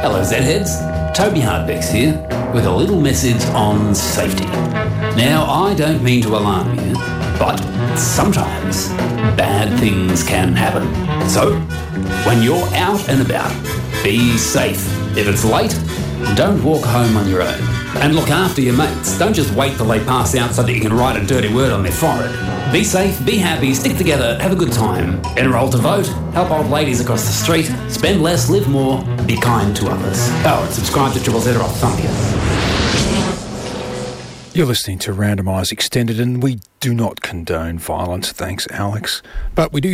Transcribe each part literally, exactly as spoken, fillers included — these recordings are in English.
Hello Z-heads, Toby Hardbecks here with a little message on safety. Now, I don't mean to alarm you, but sometimes bad things can happen. So, when you're out and about, be safe. If it's late, don't walk home on your own. And look after your mates. Don't just wait till they pass out so that you can write a dirty word on their forehead. Be safe, be happy, stick together, have a good time. Enroll to vote, help old ladies across the street, spend less, live more, be kind to others. Oh, and subscribe to Triple Z or I'll thump you. You're listening to Randomised Extended, and we do not condone violence, thanks Alex. But we do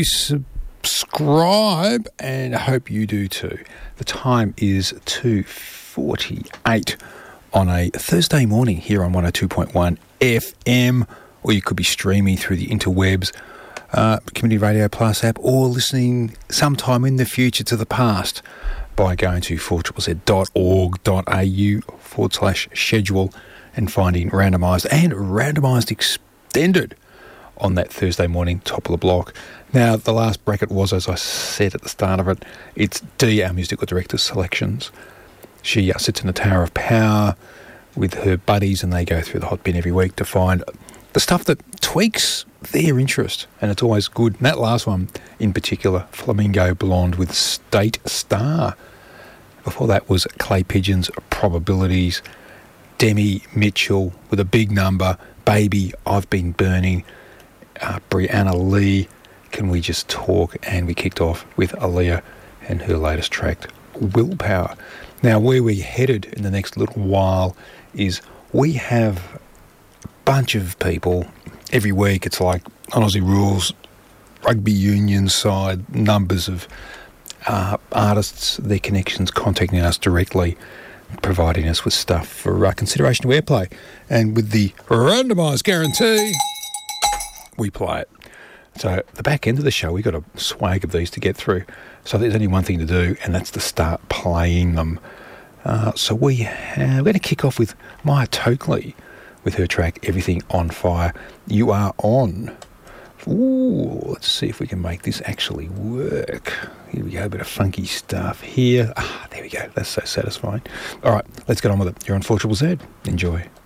subscribe, and I hope you do too. The time is two forty-eight on a Thursday morning here on one oh two point one F M, or you could be streaming through the interwebs, uh, Community Radio Plus app, or listening sometime in the future to the past by going to four z z dot org dot a u forward slash schedule and finding Randomised and Randomised Extended on that Thursday morning, top of the block. Now, the last bracket was, as I said at the start of it, it's Dee, our musical director's selections. She uh, sits in the Tower of Power with her buddies, and they go through the hot bin every week to find the stuff that tweaks their interest, and it's always good. And that last one in particular, Flamingo Blonde with State Star. Before that was Clay Pigeon's Probabilities, Demi Mitchell with a big number, Baby, I've Been Burning, uh, Brianna Lee, Can We Just Talk, and we kicked off with Aaliyah and her latest track, Willpower. Now, where we're headed in the next little while is we have a bunch of people every week. It's like on Aussie Rules, rugby union side, numbers of uh, artists, their connections contacting us directly, providing us with stuff for uh, consideration to airplay. And with the randomised guarantee, we play it. So at the back end of the show, we've got a swag of these to get through. So there's only one thing to do, and that's to start playing them. Uh, so we have, we're going to kick off with Maya Tokley with her track, Everything on Fire. You Are On. Ooh, let's see if we can make this actually work. Here we go, a bit of funky stuff here. Ah, there we go. That's so satisfying. All right, let's get on with it. You're on four Z Z Z. Enjoy.